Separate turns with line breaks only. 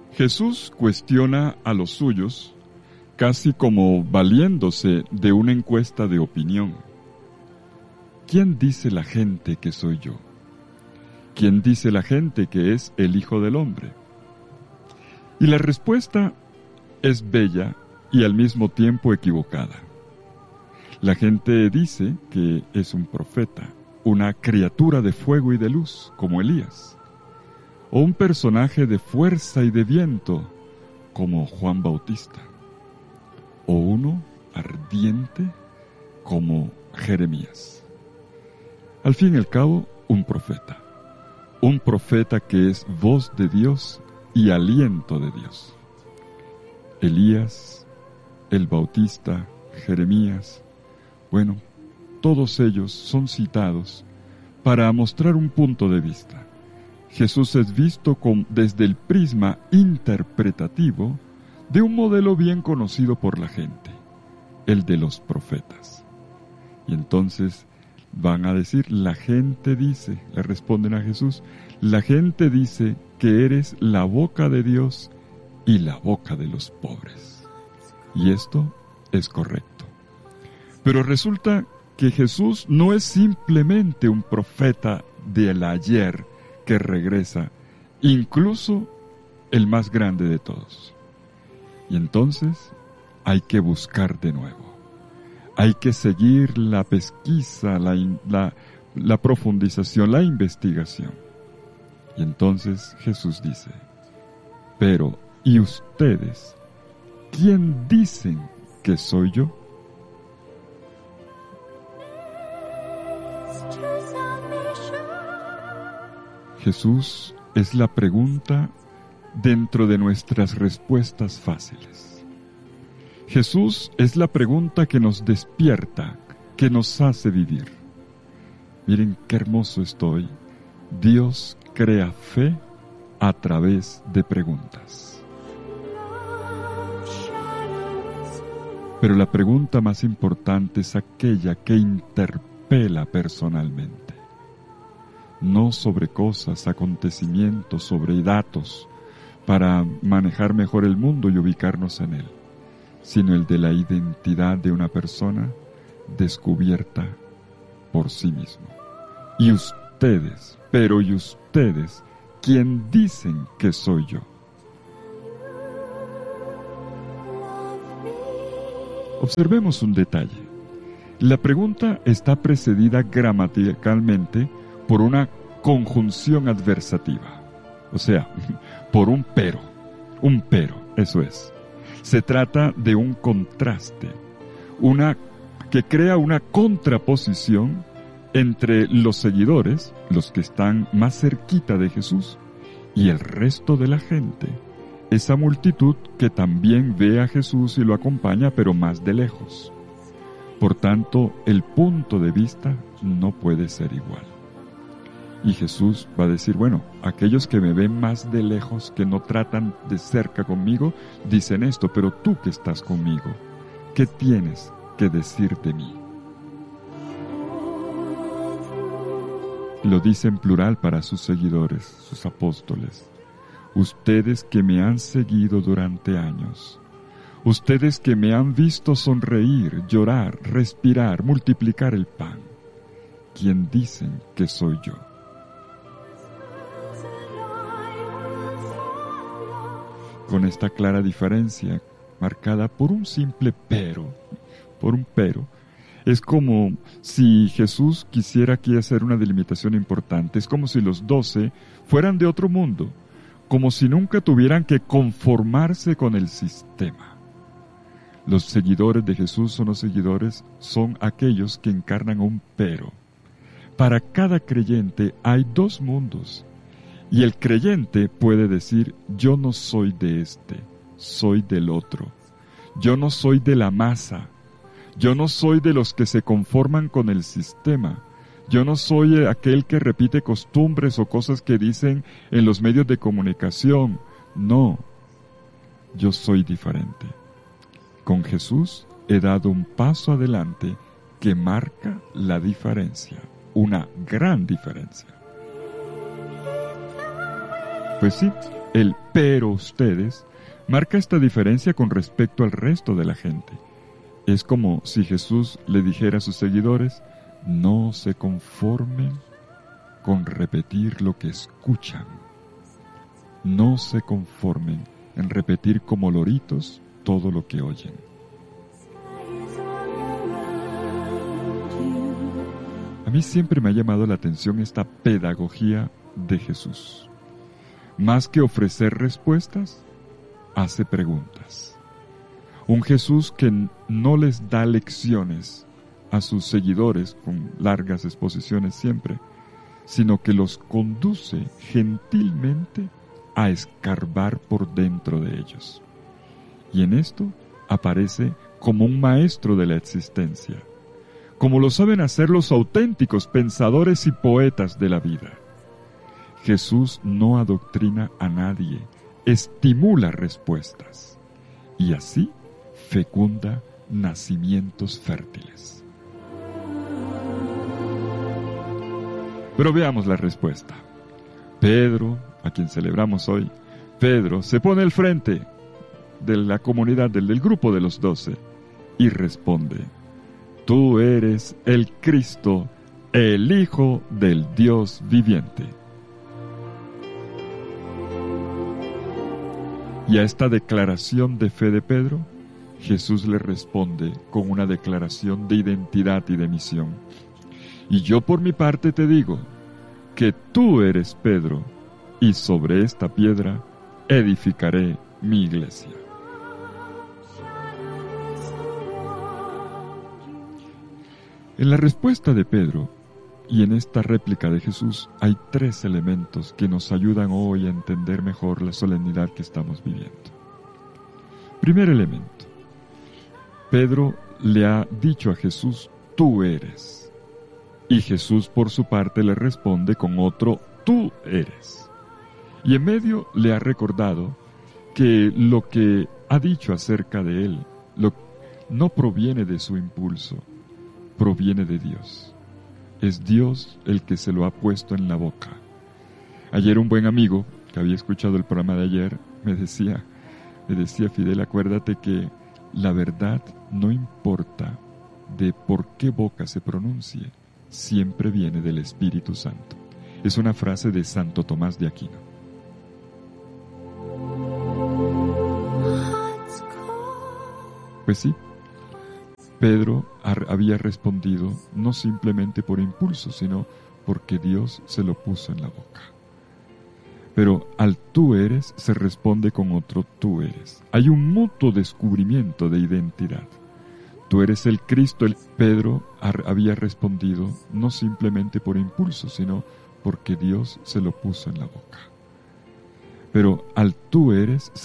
Jesús cuestiona a los suyos casi como valiéndose de una encuesta de opinión. ¿Quién dice la gente que soy yo? ¿Quién dice la gente que es el Hijo del Hombre? Y la respuesta es bella y al mismo tiempo equivocada. La gente dice que es un profeta, una criatura de fuego y de luz, como Elías, o un personaje de fuerza y de viento, como Juan Bautista, o uno ardiente, como Jeremías. Al fin y al cabo, un profeta que es voz de Dios y aliento de Dios. Elías, el Bautista, Jeremías, bueno, todos ellos son citados para mostrar un punto de vista. Jesús es visto desde el prisma interpretativo de un modelo bien conocido por la gente, el de los profetas. Y entonces van a decir, la gente dice, le responden a Jesús, la gente dice que eres la boca de Dios y la boca de los pobres. Y esto es correcto. Pero resulta que Jesús no es simplemente un profeta del ayer que regresa, incluso el más grande de todos. Y entonces hay que buscar de nuevo. Hay que seguir la pesquisa, la profundización, la investigación. Y entonces Jesús dice, pero, ¿y ustedes? ¿Quién dicen que soy yo? Jesús es la pregunta dentro de nuestras respuestas fáciles. Jesús es la pregunta que nos despierta, que nos hace vivir. Miren qué hermoso estoy. Dios crea fe a través de preguntas. Pero la pregunta más importante es aquella que interpela personalmente. No sobre cosas, acontecimientos, sobre datos, para manejar mejor el mundo y ubicarnos en él, sino el de la identidad de una persona descubierta por sí mismo. Y ustedes, pero ¿y ustedes? ¿Quién dicen que soy yo? Observemos un detalle. La pregunta está precedida gramaticalmente por una conjunción adversativa, o sea, por un pero, eso es. Se trata de un contraste, que crea una contraposición entre los seguidores, los que están más cerquita de Jesús, y el resto de la gente, esa multitud que también ve a Jesús y lo acompaña, pero más de lejos. Por tanto, el punto de vista no puede ser igual. Y Jesús va a decir, bueno, aquellos que me ven más de lejos, que no tratan de cerca conmigo, dicen esto, pero tú que estás conmigo, ¿qué tienes que decir de mí? Lo dice en plural para sus seguidores, sus apóstoles. Ustedes que me han seguido durante años, ustedes que me han visto sonreír, llorar, respirar, multiplicar el pan, ¿quién dicen que soy yo? Con esta clara diferencia, marcada por un simple pero, es como si Jesús quisiera aquí hacer una delimitación importante. Es como si los 12 fueran de otro mundo, como si nunca tuvieran que conformarse con el sistema. Los seguidores de Jesús son aquellos que encarnan un pero. Para cada creyente hay dos mundos. Y el creyente puede decir, yo no soy de este, soy del otro. Yo no soy de la masa. Yo no soy de los que se conforman con el sistema. Yo no soy aquel que repite costumbres o cosas que dicen en los medios de comunicación. No, yo soy diferente. Con Jesús he dado un paso adelante que marca la diferencia, una gran diferencia. Pues sí, el pero ustedes marca esta diferencia con respecto al resto de la gente. Es como si Jesús le dijera a sus seguidores, no se conformen con repetir lo que escuchan. No se conformen en repetir como loritos todo lo que oyen. A mí siempre me ha llamado la atención esta pedagogía de Jesús. Más que ofrecer respuestas, hace preguntas. Un Jesús que no les da lecciones a sus seguidores con largas exposiciones siempre, sino que los conduce gentilmente a escarbar por dentro de ellos. Y en esto aparece como un maestro de la existencia, como lo saben hacer los auténticos pensadores y poetas de la vida. Jesús no adoctrina a nadie, estimula respuestas, y así fecunda nacimientos fértiles. Pero veamos la respuesta. Pedro, a quien celebramos hoy, Pedro se pone al frente de la comunidad, del grupo de los 12, y responde, tú eres el Cristo, el Hijo del Dios viviente. Y a esta declaración de fe de Pedro, Jesús le responde con una declaración de identidad y de misión. Y yo por mi parte te digo, que tú eres Pedro, y sobre esta piedra edificaré mi iglesia. En la respuesta de Pedro y en esta réplica de Jesús hay 3 elementos que nos ayudan hoy a entender mejor la solemnidad que estamos viviendo. Primer elemento. Pedro le ha dicho a Jesús, tú eres. Y Jesús por su parte le responde con otro, tú eres. Y en medio le ha recordado que lo que ha dicho acerca de él no proviene de su impulso, proviene de Dios. Es Dios el que se lo ha puesto en la boca. Ayer un buen amigo que había escuchado el programa de ayer me decía, Fidel, acuérdate que la verdad no importa de por qué boca se pronuncie, siempre viene del Espíritu Santo. Es una frase de Santo Tomás de Aquino. Pues sí, Pedro había respondido no simplemente por impulso, sino porque Dios se lo puso en la boca. Pero al tú eres se responde con otro tú eres. Hay un mutuo descubrimiento de identidad. Tú eres el Cristo. Pedro había respondido no simplemente por impulso, sino porque Dios se lo puso en la boca. Pero al tú eres